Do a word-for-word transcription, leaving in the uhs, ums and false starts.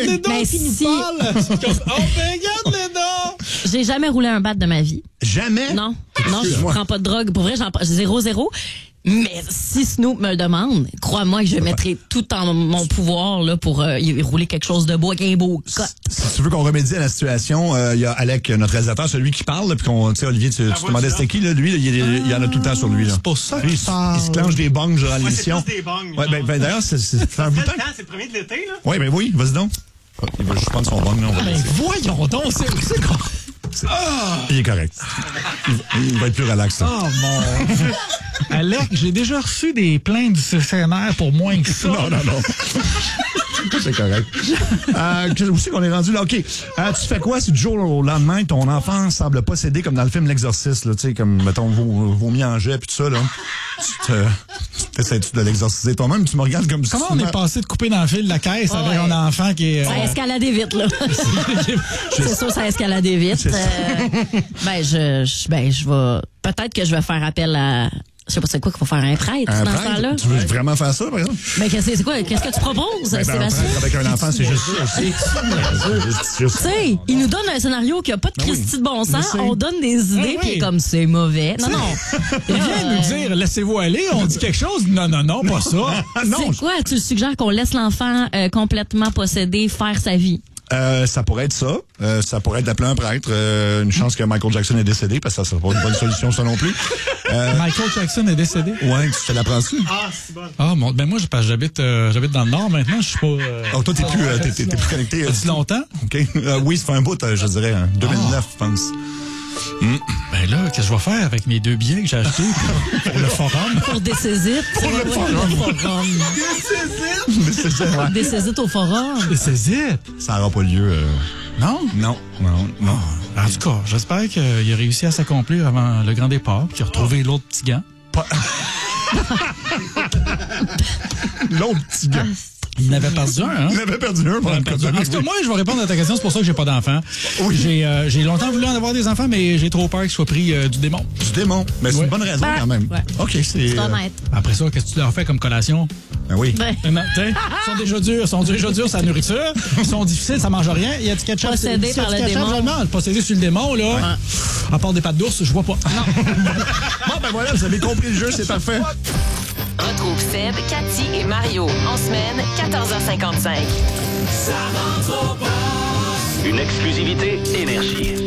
les dents, mais tu si- nous parles. C'est comme, oh, ben, regarde les dents. J'ai jamais roulé un bat de ma vie. Jamais? Non, non, je Excuse-moi. prends pas de drogue. Pour vrai, j'en prends zéro, zéro. Mais si Snoop me le demande, crois-moi que je mettrai tout en mon pouvoir là, pour euh, y rouler quelque chose de beau avec un beau cote. Si tu veux qu'on remédie à la situation, il euh, y a Alec, notre réalisateur, celui qui parle, puis qu'on, tu sais, Olivier, tu, tu te demandais c'était qui, là, lui, là, il, il y en a tout le temps sur lui, là. C'est pour ça Lui, il, que il se clenche des bongs durant Ouais, c'est l'émission. plus des bongs. Ouais, ben, ben, d'ailleurs, c'est, c'est, c'est un bout de temps. C'est le premier de l'été, là. Oui, ben oui, vas-y donc. Oh, il va juste prendre son bong, là, on va le Ben, laisser. voyons donc, c'est, c'est quoi? Il est correct. Il, il va être plus relax, là. Oh mon Dieu. Alec, j'ai déjà reçu des plaintes du C C N R pour moins que ça. Non, non, non. C'est correct. Euh, où c'est qu'on est rendu là? OK. Euh, tu fais quoi si du jour au lendemain, ton enfant semble possédé comme dans le film L'Exorciste, là, tu sais, comme, mettons, vomi en jet puis tout ça, là. Tu te, tu essaies-tu de l'exorciser toi-même? Tu me regardes comme ça. Comment on est passé de couper dans le fil de la caisse avec Ouais. un enfant qui est... Ça a euh, escaladé vite, là. C'est sûr, ça a escaladé vite. C'est ça. Euh, ben, je, je, ben, je vais, peut-être que je vais faire appel à, je sais pas c'est quoi qu'il faut faire un prêtre Un dans ce prêtre? temps-là. Tu veux vraiment faire ça, par exemple? Mais qu'est-ce que c'est quoi? Qu'est-ce que tu proposes, Ben, ben, un Sébastien? prêtre avec un enfant, c'est juste ça. C'est juste- Tu sais, il nous donne un scénario qui a pas de Ben oui. Christy de bon Je sens. sais. On donne des idées, oui. puis comme c'est mauvais. Non, non. Il vient nous dire, laissez-vous aller, on dit quelque chose. Non, non, non, pas ça. Ah non! C'est quoi? Tu suggères qu'on laisse l'enfant euh, complètement possédé faire sa vie? Euh, ça pourrait être ça. Euh, ça pourrait être d'appeler un prêtre. Euh, une chance que Michael Jackson est décédé, parce que ça serait pas une bonne solution, ça non plus. Euh, Michael Jackson est décédé. ouais, tu te l'apprends-tu? Ah, c'est bon. Ah, mon, ben moi, je- parce que j'habite, euh, j'habite dans le Nord maintenant, je suis pas... Euh, Oh, toi, t'es plus, euh, t'es, t'es, t'es plus connecté. euh, depuis longtemps? OK. Euh, oui, ça fait un bout, euh, je dirais, en deux mille neuf, je pense. Ben là, qu'est-ce que je vais faire avec mes deux billets que j'ai achetés pour, pour le forum? Pour des sésites. Pour le Ouais, forum. forum. Mais c'est ça, ouais. Des sésites au forum. C'est zip. Ça n'aura pas lieu. euh, Non? Non, non, non. En tout cas, j'espère qu'il a réussi à s'accomplir avant le grand départ, qu'il a retrouvé l'autre petit gant. Pas... L'autre petit gars. Il n'avait perdu un, hein? Il avait perdu un pendant En une tout couple d'années, cas, oui. moi, je vais répondre à ta question. C'est pour ça que j'ai pas d'enfant. Oui. J'ai, euh, j'ai longtemps voulu en avoir des enfants, mais j'ai trop peur qu'ils soient pris euh, du démon. Du démon. Mais c'est Ouais. une bonne raison, Ben, quand même. ouais. OK, c'est... C'est euh, honnête. Après ça, qu'est-ce que tu leur fais comme collation? Ben oui. Ben, Euh, non, t'sais, ils sont déjà durs, ils sont déjà durs, sa nourriture. Ils sont difficiles, ça mange rien. Il y a du ketchup. Possédé c'est- par c'est le du ketchup, démon. je le mange. Possédé sur le démon, là. À part des pattes d'ours, je vois pas. Bon, ben voilà, vous avez compris le jeu, c'est parfait. Retrouve Seb, Cathy et Mario en semaine, quatorze heures cinquante-cinq. Une exclusivité Énergie.